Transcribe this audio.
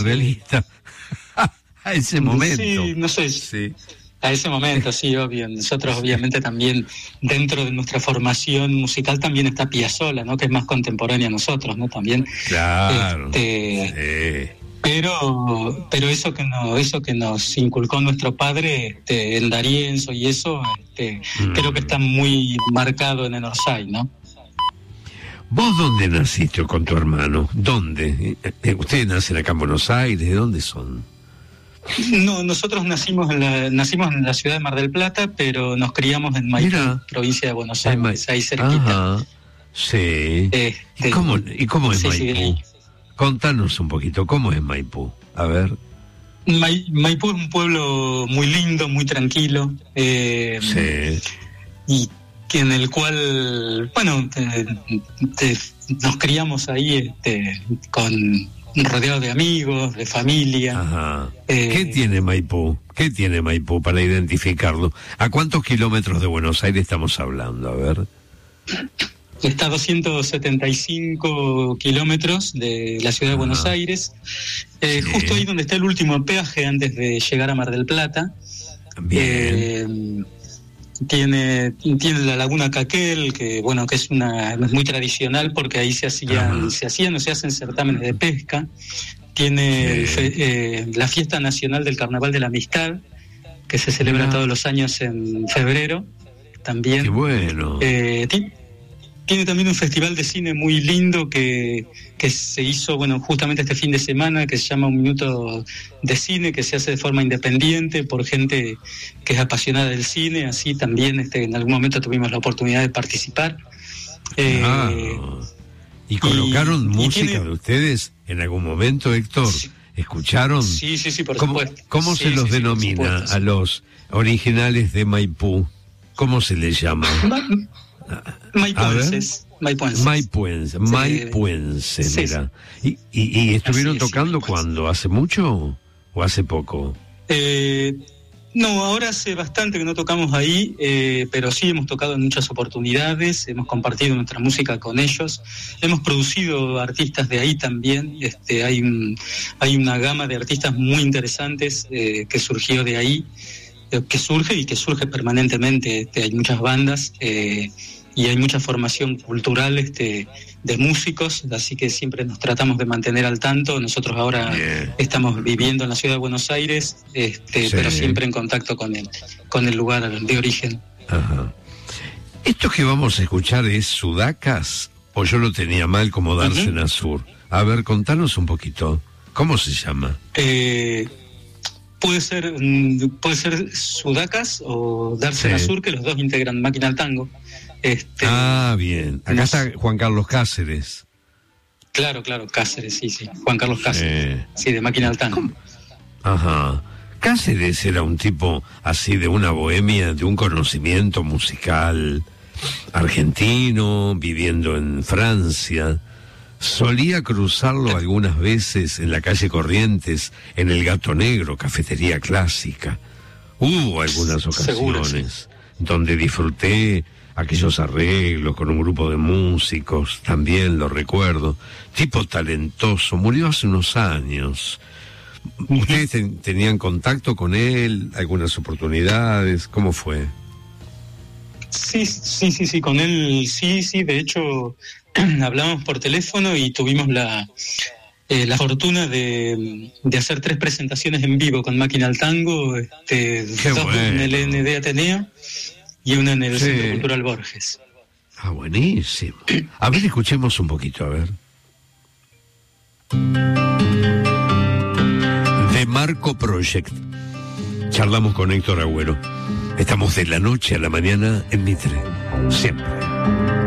realista. A ese momento. Sí, no sé. Sí. A ese momento, sí, obvio. Nosotros, obviamente, también, dentro de nuestra formación musical, también está Piazzolla, ¿no? Que es más contemporánea a nosotros, ¿no? También. Claro. Sí. Pero eso que nos inculcó nuestro padre, en D'Arienzo y eso, creo que está muy marcado en Orsay, ¿no? ¿Vos dónde naciste con tu hermano? ¿Dónde? ¿Ustedes nacen acá en Buenos Aires? ¿De dónde son? No, nosotros nacimos en la ciudad de Mar del Plata, pero nos criamos en Maipú, provincia de Buenos Aires, ahí cerquita. Ajá, sí. ¿Y cómo es sí, Maipú? Sí. Contanos un poquito, ¿cómo es Maipú? A ver. Maipú es un pueblo muy lindo, muy tranquilo. Sí. Y en el cual, bueno, nos criamos ahí rodeado de amigos, de familia. Ajá. ¿Qué tiene Maipú? ¿Qué tiene Maipú para identificarlo? ¿A cuántos kilómetros de Buenos Aires estamos hablando? A ver. Está a 275 kilómetros de la ciudad de Buenos Aires, sí. Justo ahí donde está el último peaje antes de llegar a Mar del Plata. Bien. Tiene la laguna Caquel, que bueno, que es muy tradicional porque ahí se hacen certámenes de pesca. Tiene la fiesta nacional del Carnaval de la Amistad, que se celebra todos los años en febrero, también. Qué bueno. Tiene también un festival de cine muy lindo que se hizo, bueno, justamente este fin de semana, que se llama Un Minuto de Cine, que se hace de forma independiente por gente que es apasionada del cine. Así también en algún momento tuvimos la oportunidad de participar. ¿Y colocaron música de ustedes en algún momento, Héctor? Sí. ¿Escucharon? Sí, por supuesto. ¿Cómo se los denomina a los originales de Maipú? ¿Cómo se les llama? Maipuenses. Maipuenses, mira. ¿Y estuvieron tocando cuándo? ¿Hace mucho o hace poco? No, ahora hace bastante que no tocamos ahí, pero sí hemos tocado en muchas oportunidades, hemos compartido nuestra música con ellos, hemos producido artistas de ahí también. Hay una gama de artistas muy interesantes que surgió de ahí, que surge permanentemente. Hay muchas bandas y hay mucha formación cultural de músicos, así que siempre nos tratamos de mantener al tanto. Nosotros ahora estamos viviendo en la ciudad de Buenos Aires, pero siempre en contacto con el lugar de origen. Ajá. ¿Esto que vamos a escuchar es Sudacas o yo lo tenía mal como Dársena Sur? A ver, contanos un poquito. ¿Cómo se llama? Puede ser Sudacas o Dársena Sur, que los dos integran Máquina al Tango. Bien. Acá está Juan Carlos Cáceres. Claro, Cáceres, sí. Juan Carlos Cáceres. Sí, de Máquina al Tango. Ajá. Cáceres era un tipo así de una bohemia, de un conocimiento musical argentino, viviendo en Francia. Solía cruzarlo algunas veces en la calle Corrientes, en el Gato Negro, cafetería clásica. Hubo algunas ocasiones donde disfruté aquellos arreglos con un grupo de músicos, también lo recuerdo. Tipo talentoso, murió hace unos años. ¿Ustedes tenían contacto con él? ¿Algunas oportunidades? ¿Cómo fue? Sí, con él, sí, de hecho hablamos por teléfono y tuvimos la fortuna de hacer 3 presentaciones en vivo con Máquina al Tango, dos en el ND Ateneo y una en el Centro Cultural Borges. Buenísimo. A ver, escuchemos un poquito, a ver. The Marco Project. Charlamos con Héctor Agüero. Estamos de la noche a la mañana en Mitre. Siempre.